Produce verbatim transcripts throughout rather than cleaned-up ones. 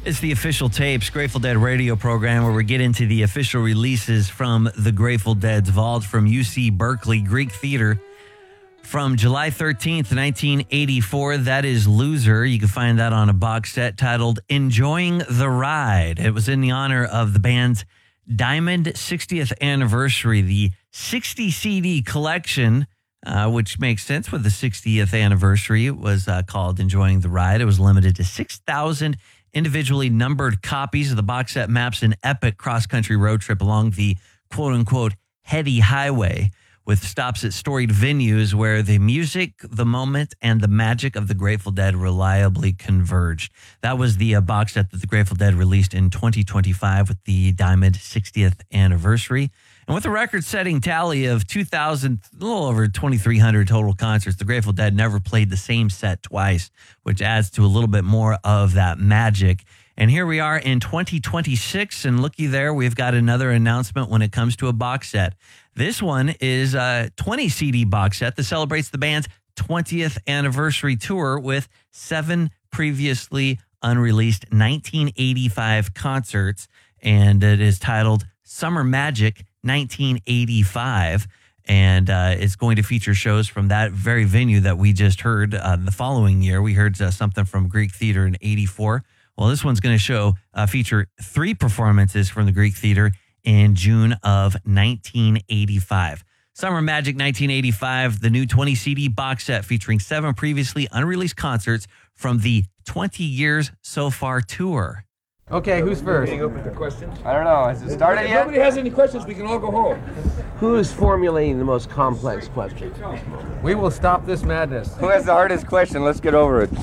It's the Official Tapes, Grateful Dead radio program where we get into the official releases from the Grateful Dead's vault from U C Berkeley Greek Theater from July thirteenth, nineteen eighty-four. That is Loser. You can find that on a box set titled Enjoying the Ride. It was in the honor of the band's Diamond sixtieth anniversary, the sixty C D collection, uh, which makes sense with the sixtieth anniversary. It was uh, called Enjoying the Ride. It was limited to six thousand individually numbered copies of the box set. Maps an epic cross-country road trip along the quote-unquote heady highway with stops at storied venues where the music, the moment, and the magic of the Grateful Dead reliably converged. That was the uh, box set that the Grateful Dead released in twenty twenty-five with the Diamond sixtieth anniversary. And with a record-setting tally of two thousand, a little over twenty-three hundred total concerts, the Grateful Dead never played the same set twice, which adds to a little bit more of that magic. And here we are in twenty twenty-six, and looky there, we've got another announcement when it comes to a box set. This one is a twenty C D box set that celebrates the band's twentieth anniversary tour with seven previously unreleased nineteen eighty-five concerts, and it is titled Summer Magic nineteen eighty-five, and uh, it's going to feature shows from that very venue that we just heard uh, the following year. We heard uh, something from Greek Theater in eighty-four. Well, this one's going to show uh, feature three performances from the Greek Theater in June of nineteen eighty-five. Summer Magic nineteen eighty-five, the new twenty C D box set featuring seven previously unreleased concerts from the twenty years so far tour. Okay, who's first? Getting open to questions? I don't know. Has it started If yet? nobody has any questions, we can all go home. Who is formulating the most complex question? We will stop this madness. Who has the hardest question? Let's get over it.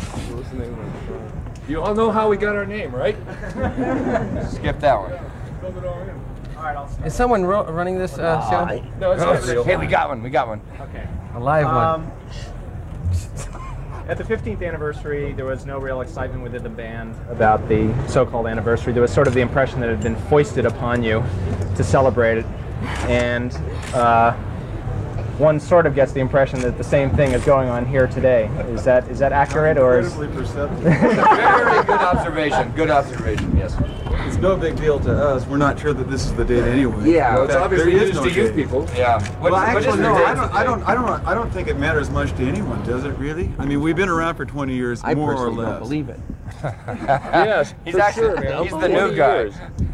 You all know how we got our name, right? Skip that one. Is someone ro- running this uh, show? No, it's not real. Hey, we got one. We got one. Okay. A live one. Um, at the fifteenth anniversary, there was no real excitement within the band about the so-called anniversary. There was sort of the impression that it had been foisted upon you to celebrate it. And uh, one sort of gets the impression that the same thing is going on here today. Is that is that accurate, or is... Very good observation. Good observation, yes. It's no big deal to us. We're not sure that this is the date anyway. Yeah. Well, it's In fact, obviously there is used no to you date. people. Yeah. What, Well, what is actually, the no. date I don't. I today? don't. I don't. I don't think it matters much to anyone, does it? Really? I mean, we've been around for twenty years, I more or personally less. don't believe it. Yes, He's for actually sure, man. he's the new twenty guy. years.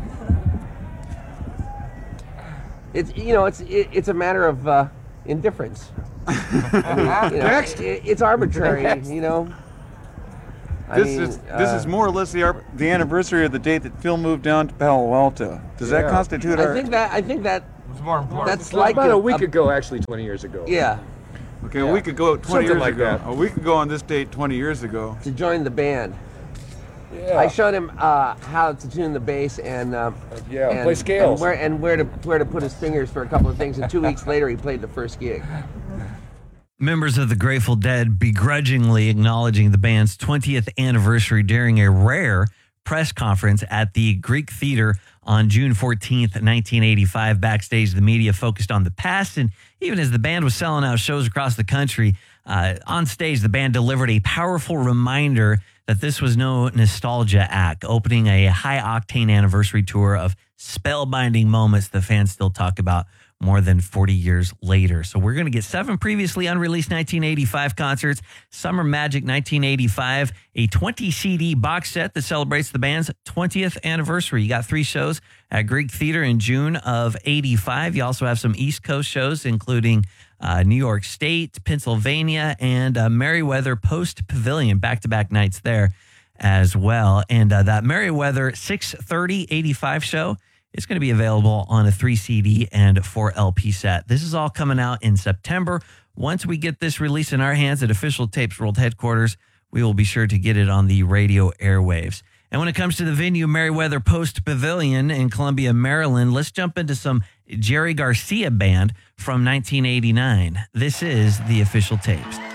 It's you know, it's it, it's a matter of uh, indifference. I mean, you know, Next. it, it's arbitrary, you know. I This mean, is this uh, is more or less the ar- the anniversary of the date that Phil moved down to Palo Alto. Does that Yeah. constitute I our? think that I think that It's more important. that's Well, like about a, a week ago, actually, twenty years ago. Yeah, Okay, a week ago, twenty Something years like ago. that. A week ago on this date, twenty years ago. to join the band. Yeah. I showed him uh, how to tune the bass and uh, Yeah, and, play scales. and where and where to where to put his fingers for a couple of things. And two weeks later, he played the first gig. Members of the Grateful Dead begrudgingly acknowledging the band's twentieth anniversary during a rare press conference at the Greek Theater on June fourteenth, nineteen eighty-five. Backstage, the media focused on the past, and even as the band was selling out shows across the country, uh, on stage, the band delivered a powerful reminder that this was no nostalgia act, opening a high-octane anniversary tour of spellbinding moments the fans still talk about more than forty years later. So we're going to get seven previously unreleased nineteen eighty-five concerts, Summer Magic nineteen eighty-five, a twenty C D box set that celebrates the band's twentieth anniversary. You got three shows at Greek Theater in June of eighty-five. You also have some East Coast shows, including uh, New York State, Pennsylvania, and uh, Merriweather Post Pavilion, back-to-back nights there as well. And uh, that Merriweather six thirty eighty-five show, it's going to be available on a three C D and four L P set. This is all coming out in September. Once we get this release in our hands at Official Tapes World Headquarters, we will be sure to get it on the radio airwaves. And when it comes to the venue, Merriweather Post Pavilion in Columbia, Maryland, let's jump into some Jerry Garcia Band from nineteen eighty-nine. This is the Official Tapes.